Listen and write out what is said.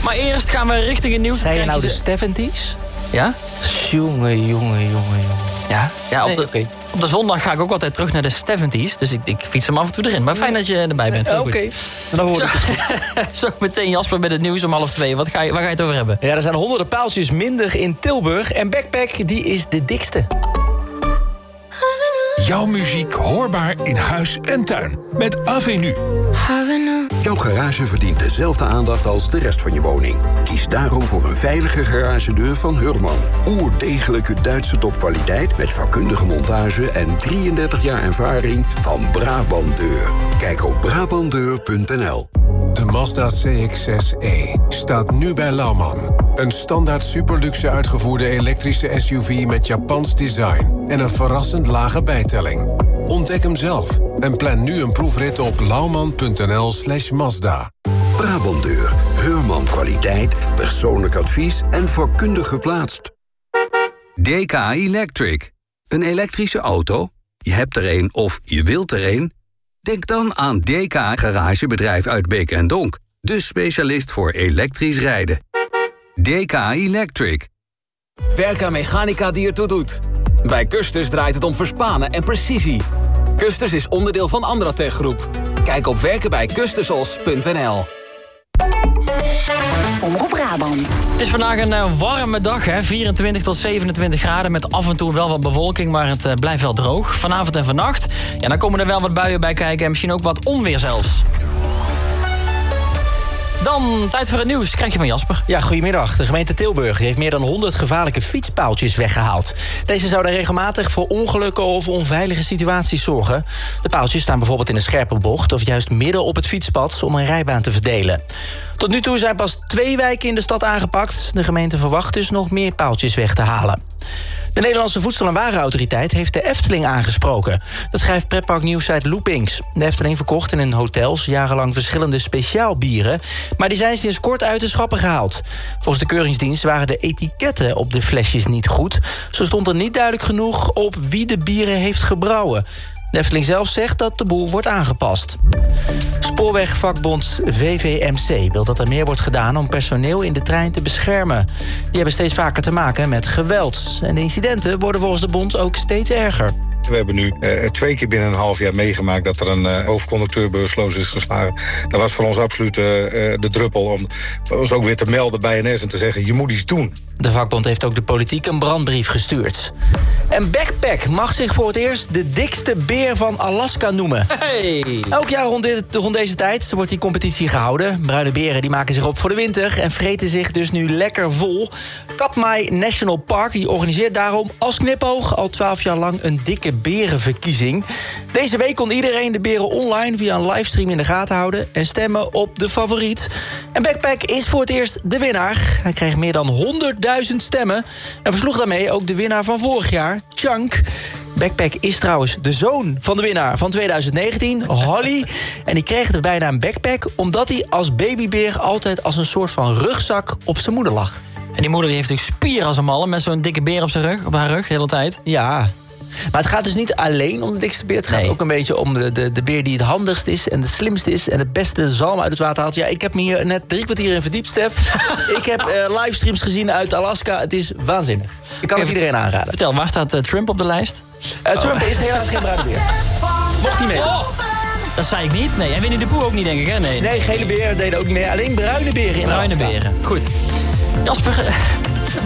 Maar eerst gaan we richting een nieuws. Zei je nou de 70's? Ja? Jongen. Ja, op de zondag ga ik ook altijd terug naar de 70's. Dus ik fiets hem af en toe erin. Maar fijn dat je erbij bent. Oké. Dan hoor ik het. Zo meteen Jasper met het nieuws om 1:30. Waar ga je het over hebben? Ja, er zijn honderden paaltjes minder in Tilburg. En Backpack, die is de dikste. Jouw muziek hoorbaar in huis en tuin. Met Avenu. Jouw garage verdient dezelfde aandacht als de rest van je woning. Kies daarom voor een veilige garagedeur van Hurman. Oerdegelijke Duitse topkwaliteit met vakkundige montage en 33 jaar ervaring van Brabant Deur. Kijk op brabantdeur.nl. De Mazda CX-6e staat nu bij Lauman. Een standaard superluxe uitgevoerde elektrische SUV met Japans design en een verrassend lage bijtelling. Ontdek hem zelf en plan nu een proefrit op lauman.nl/Mazda. Brabantdeur, Hurman kwaliteit, persoonlijk advies en vakkundig geplaatst. DK Electric. Een elektrische auto? Je hebt er een of je wilt er een? Denk dan aan DK Garagebedrijf uit Beek en Donk. De specialist voor elektrisch rijden. DK Electric. Werk aan mechanica die ertoe doet. Bij Custers draait het om verspanen en precisie. Custers is onderdeel van Andratech Groep. Kijk op werkenbijkustersos.nl. Omroep Brabant. Het is vandaag een warme dag, hè? 24 tot 27 graden met af en toe wel wat bewolking, maar het blijft wel droog. Vanavond en vannacht, ja, dan komen er wel wat buien bij kijken en misschien ook wat onweer zelfs. Dan tijd voor het nieuws. Krijg je van Jasper. Ja, goedemiddag. De gemeente Tilburg heeft meer dan 100 gevaarlijke fietspaaltjes weggehaald. Deze zouden regelmatig voor ongelukken of onveilige situaties zorgen. De paaltjes staan bijvoorbeeld in een scherpe bocht of juist midden op het fietspad om een rijbaan te verdelen. Tot nu toe zijn pas 2 wijken in de stad aangepakt. De gemeente verwacht dus nog meer paaltjes weg te halen. De Nederlandse Voedsel- en Warenautoriteit heeft de Efteling aangesproken. Dat schrijft pretparknieuwsite Loopings. De Efteling verkocht in hun hotels jarenlang verschillende speciaalbieren, maar die zijn sinds kort uit de schappen gehaald. Volgens de keuringsdienst waren de etiketten op de flesjes niet goed. Zo stond er niet duidelijk genoeg op wie de bieren heeft gebrouwen. De Efteling zelf zegt dat de boel wordt aangepast. Spoorwegvakbond VVMC wil dat er meer wordt gedaan om personeel in de trein te beschermen. Die hebben steeds vaker te maken met geweld. En de incidenten worden volgens de bond ook steeds erger. We hebben nu 2 keer binnen een half jaar meegemaakt dat er een hoofdconducteur bewusteloos is geslagen. Dat was voor ons absoluut de druppel om ons ook weer te melden bij NS en te zeggen, je moet iets doen. De vakbond heeft ook de politiek een brandbrief gestuurd. En Backpack mag zich voor het eerst de dikste beer van Alaska noemen. Hey. Elk jaar rond deze tijd wordt die competitie gehouden. Bruine beren die maken zich op voor de winter en vreten zich dus nu lekker vol. Katmai National Park die organiseert daarom als knipoog al 12 jaar lang een dikke berenverkiezing. Deze week kon iedereen de beren online via een livestream in de gaten houden en stemmen op de favoriet. En Backpack is voor het eerst de winnaar. Hij kreeg meer dan 100.000 stemmen en versloeg daarmee ook de winnaar van vorig jaar, Chunk. Backpack is trouwens de zoon van de winnaar van 2019, Holly. En die kreeg de bijnaam Backpack omdat hij als babybeer altijd als een soort van rugzak op zijn moeder lag. En die moeder die heeft natuurlijk spier als een malle met zo'n dikke beer op haar rug de hele tijd. Ja. Maar het gaat dus niet alleen om de dikste beer. Het gaat ook een beetje om de beer die het handigst is en de slimste is en het beste zalm uit het water haalt. Ja, ik heb me hier net 3 kwartier in verdiept, Stef. Ik heb livestreams gezien uit Alaska. Het is waanzinnig. Ik kan het iedereen aanraden. Vertel, waar staat Trump op de lijst? Trump is helaas geen bruine beer. Mocht niet mee. Dat zei ik niet. Nee, en Winnie de Pooh ook niet, denk ik, hè? Nee, gele beren deden ook niet mee. Alleen bruine beren in Bruine Alaska. beren. Goed. Jasper,